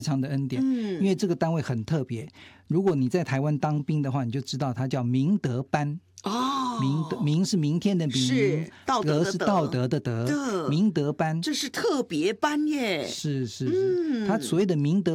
常的恩典，因为这个单位很特别。如果你在台湾当兵的话，你就知道它叫明德班。明是明天的明， 是道德的德， 是道德的德，明德班， 这是特别班耶。 是，它所谓的明德